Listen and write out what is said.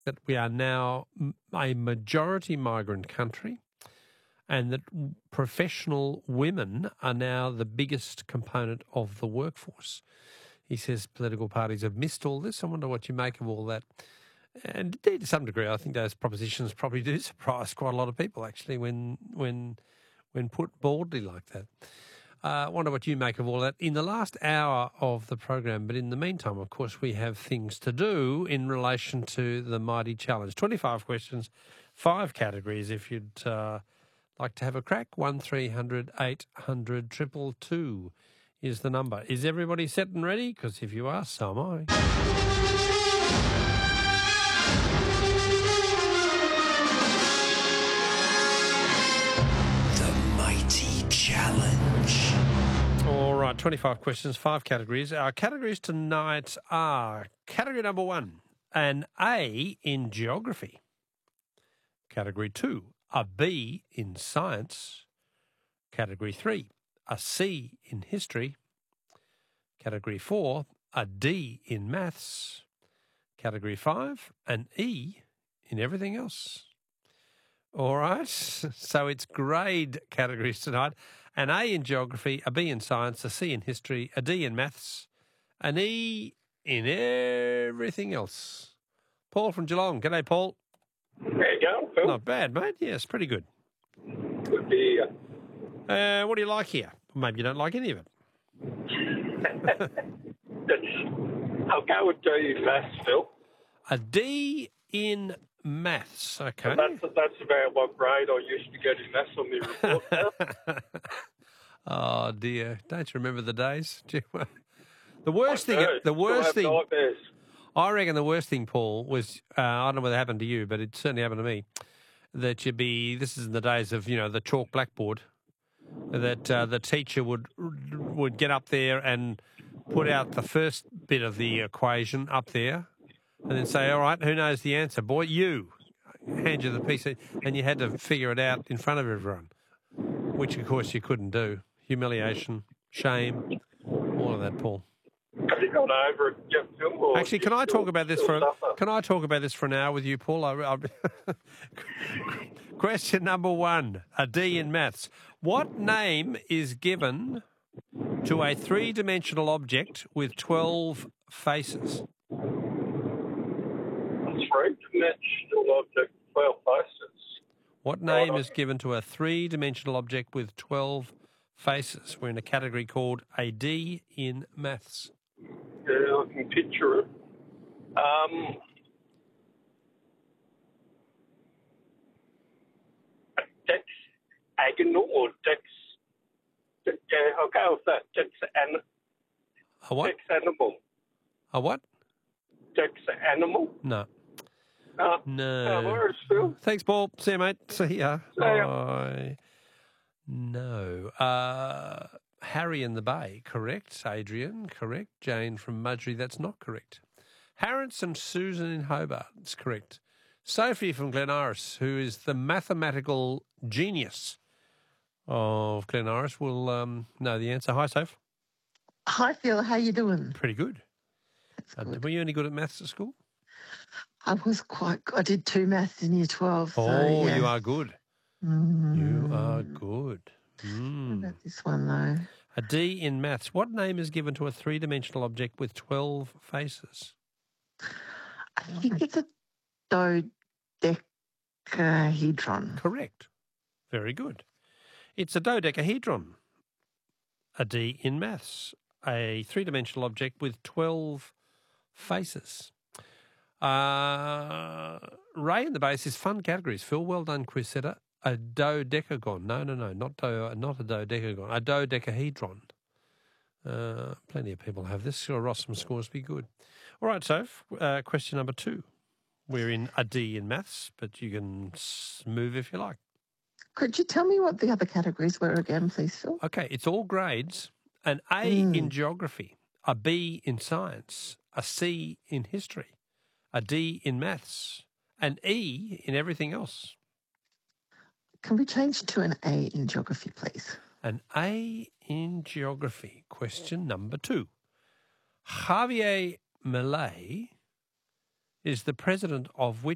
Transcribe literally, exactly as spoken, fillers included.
that we are now a majority migrant country and that professional women are now the biggest component of the workforce. He says political parties have missed all this. I wonder what you make of all that. And indeed, to some degree, I think those propositions probably do surprise quite a lot of people, actually, when when when put baldly like that. I uh, wonder what you make of all that in the last hour of the program. But in the meantime, of course, we have things to do in relation to the Mighty Challenge. twenty-five questions, five categories. If you'd uh, like to have a crack, one three hundred eight hundred two two two is the number. Is everybody set and ready? Because if you are, so am I. Challenge. All right, twenty-five questions, five categories. Our categories tonight are category number one, an A in geography. Category two, a B in science. Category three, a C in history. Category four, a D in maths. Category five, an E in everything else. All right, so it's grade categories tonight. An A in geography, a B in science, a C in history, a D in maths, an E in everything else. Paul from Geelong. G'day, Paul. How you going, Phil? Not bad, mate. Yes, pretty good. Good to hear. Uh, what do you like here? Maybe you don't like any of it. I'll go with D in maths, Phil. A D in maths, okay. That's, that's about what grade I used to get in maths on my report now. Oh dear! Don't you remember the days? The worst I thing, do. the worst Still thing. have nightmares. I reckon the worst thing, Paul, was uh, I don't know whether it happened to you, but it certainly happened to me. That you'd be. This is in the days of you know the chalk blackboard. That uh, the teacher would would get up there and put out the first bit of the equation up there, and then say, "All right, who knows the answer? Boy, you." Hand you the piece, and you had to figure it out in front of everyone, which of course you couldn't do. Humiliation, shame, all of that, Paul. Have you gone over it, Jeff, Phil? or Actually, you can I still- talk about this still for? suffer? Can I talk about this for an hour with you, Paul? I, I, question number one: a D in maths. What name is given to a three-dimensional object with twelve faces? Three-dimensional object, twelve faces. What name is given to a three-dimensional object with twelve faces? We're in a category called a D in maths. Yeah, I can picture it. Um, Dexagonal or dex? Yeah, I'll go with that. Dex A what? Dexanimal. A what? Dexanimal. No. Uh, No. Uh, where is Phil? Thanks, Paul. See you, mate. See ya. See ya. Bye. No. Uh, Harry in the Bay, correct. Adrian, correct. Jane from Mudgee, that's not correct. Harrison and Susan in Hobart, that's correct. Sophie from Glen Iris, who is the mathematical genius of Glen Iris, will um, know the answer. Hi, Soph. Hi, Phil. How you doing? Pretty good. Uh, good. were you any good at maths at school? I was quite. I did two maths in year twelve. So, Oh, yeah. you are good. Mm, You are good. Mm. about this one though. A D in maths. What name is given to a three-dimensional object with twelve faces? I think it's a dodecahedron. Correct. Very good. It's a dodecahedron. A D in maths. A three-dimensional object with twelve faces. Uh, Ray in the base is fun categories. Phil, well done, quiz setter. A dodecagon. No, no, no, not do, not a dodecagon. A dodecahedron. Uh, plenty of people have this. Sure, Rossum scores be good. All right, Soph, uh, question number two. We're in a D in maths, but you can s- move if you like. Could you tell me what the other categories were again, please, Phil? Okay, it's all grades. An A Mm. in geography, a B in science, a C in history, a D in maths, an E in everything else. Can we change to an A in geography, please? An A in geography. Question number two. Javier Milei is the president of which